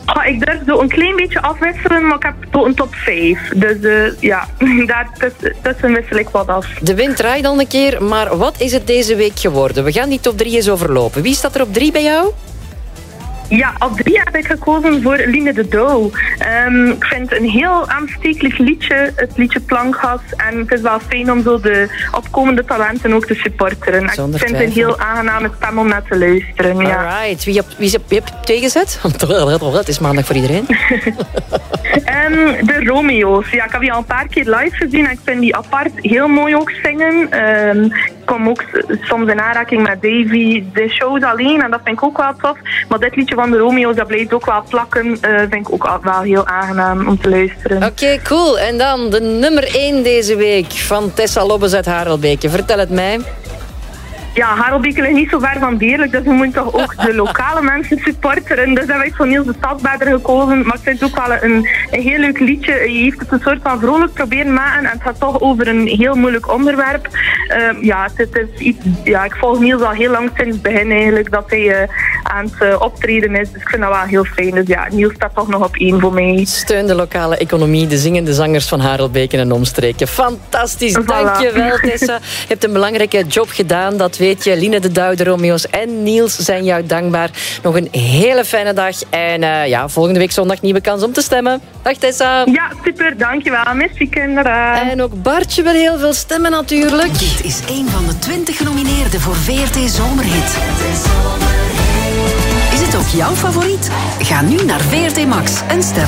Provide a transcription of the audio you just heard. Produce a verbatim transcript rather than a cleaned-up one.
Oh, ik durf zo een klein beetje afwisselen, maar ik heb zo een top vijf. Dus uh, ja, daar tussen, tussen wissel ik wat af. De wind draait al een keer, maar wat is het deze week geworden? We gaan die top drie eens overlopen. Wie staat er op drie bij jou? Ja, op drie heb ik gekozen voor Line de Douw. Um, ik vind het een heel aanstekelijk liedje, het liedje Plankgas. En het is wel fijn om zo de opkomende talenten ook te supporteren. Zonder ik vind het een heel aangename stem om naar te luisteren. Ja. Alright, wie heb, wie heb, wie heb je tegenzet? Het is maandag voor iedereen. um, de Romeo's. Ja, ik heb die al een paar keer live gezien en ik vind die apart heel mooi ook zingen. Um, ik kom ook soms in aanraking met Davy. De shows alleen en dat vind ik ook wel tof. Maar dit liedje van de Romeo's, dat blijft ook wel plakken. Uh, vind ik ook wel heel aangenaam om te luisteren. Oké, okay, cool. En dan de nummer één deze week van Tessa Lobbes uit Harelbeke. Vertel het mij. Ja, Harelbeke ligt niet zo ver van Deerlijk, dus we moeten toch ook de lokale mensen supporteren. Dus heb ik voor Niels de Stadsbader gekozen. Maar ik vind het ook wel een, een heel leuk liedje. Je heeft het een soort van vrolijk proberen maken en het gaat toch over een heel moeilijk onderwerp. Uh, ja, het is iets, ja, ik volg Niels al heel lang sinds het begin eigenlijk, dat hij uh, aan het uh, optreden is. Dus ik vind dat wel heel fijn. Dus ja, Niels staat toch nog op één voor mij. Steun de lokale economie, de zingende zangers van Harelbeke en omstreken. Fantastisch, voilà. Dankjewel Tessa. Je hebt een belangrijke job gedaan, dat weet je. Line de Douw, de Romeo's en Niels zijn jou dankbaar. Nog een hele fijne dag. En uh, ja, volgende week zondag nieuwe kans om te stemmen. Dag Tessa. Ja, super. Dankjewel. Merci kinderen. En ook Bartje wil heel veel stemmen natuurlijk. Dit is een van de twintig genomineerden voor V R T Zomerhit. Is het ook jouw favoriet? Ga nu naar V R T Max en stem.